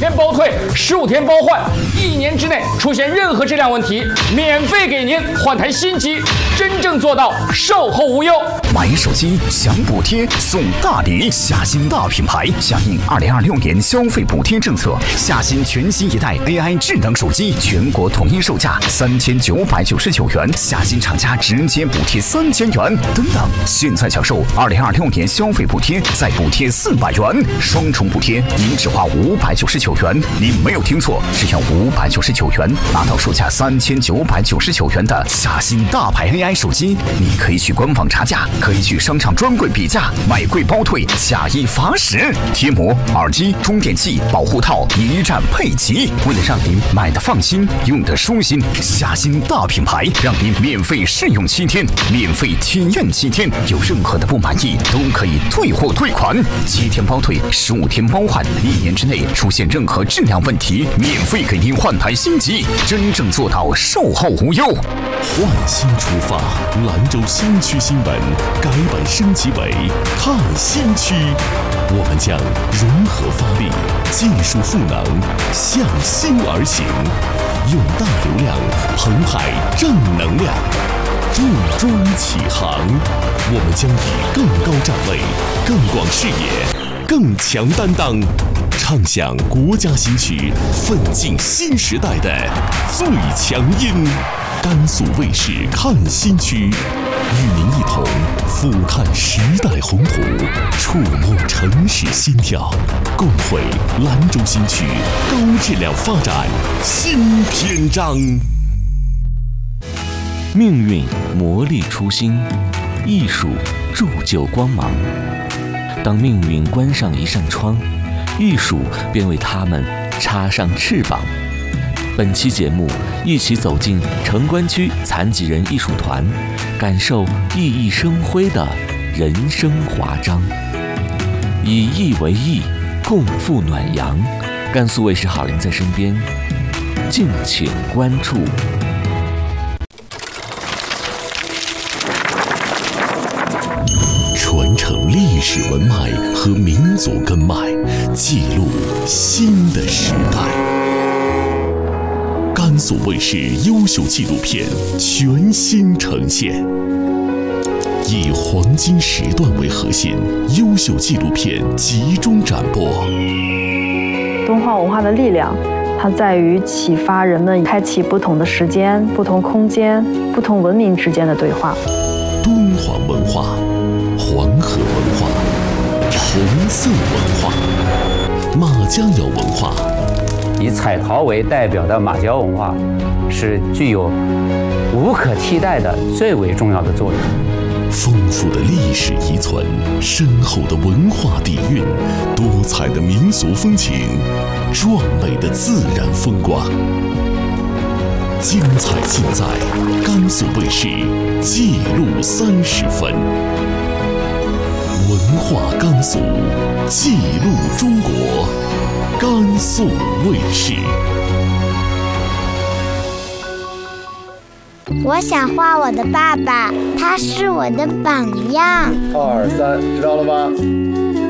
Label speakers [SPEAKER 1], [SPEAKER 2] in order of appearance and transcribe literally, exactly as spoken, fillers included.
[SPEAKER 1] 天包退，十五天包换，一年之内出现任何质量问题，免费给您换台新机，真正做到售后无忧。
[SPEAKER 2] 买手机享补贴送大礼，夏新大品牌响应二零二六年消费补贴政策，夏新全新一代 A I 智能手机全国统一售价三千九百九十九元，夏新厂家直接补贴三千元。等等，现在享受二零二六年消费补贴，再补贴四百元，双重补贴，您只花五百九十九元。您没有听错，只要五百九十九元，拿到售价三千九百九十九元的夏新大牌 A I 手机。你可以去官网查价，可以去商场专柜比价，买贵包退，假一罚十。贴膜、耳机、充电器、保护套一站配齐，为了让您买的放心，用的舒心，夏新大品牌让您免费试用七天，免费体验七天，有任何的不满意都可以退货退款，七天包退，十五天包换，一年之内出现任何质量问题，免费给您换台新机，真正做到售后无忧。
[SPEAKER 3] 换新出发，兰州新区新闻改版升级为看新区，我们将融合发力，技术赋能，向新而行，用大流量澎湃正能量，重装启航。我们将以更高站位、更广视野、更强担当，唱响国家新区奋进新时代的最强音。甘肃卫视看新区，与您一同俯瞰时代宏图，触摸城市心跳，共绘兰州新区高质量发展新篇章。
[SPEAKER 4] 命运磨砺初心，艺术铸就光芒。当命运关上一扇窗，艺术便为他们插上翅膀。本期节目，一起走进城关区残疾人艺术团，感受熠熠生辉的人生华章。以艺为艺，共赴暖阳。甘肃卫视好人在身边，敬请关注。
[SPEAKER 3] 传承历史文脉和民族根脉，记录新的时代。甘肃卫视优秀纪录片全新呈现，以黄金时段为核心，优秀纪录片集中展播。
[SPEAKER 5] 敦煌文化的力量，它在于启发人们开启不同的时间、不同空间、不同文明之间的对话。
[SPEAKER 3] 敦煌文化、黄河文化、红色文化、马家窑文化。
[SPEAKER 6] 以彩陶为代表的马家窑文化是具有无可替代的最为重要的作用。
[SPEAKER 3] 丰富的历史遗存，深厚的文化底蕴，多彩的民俗风情，壮美的自然风光，精彩尽在甘肃卫视记录三十分。文化甘肃，记录中国，甘肃卫视。
[SPEAKER 7] 我想画我的爸爸，他是我的榜样。
[SPEAKER 8] 二三，知道了吧？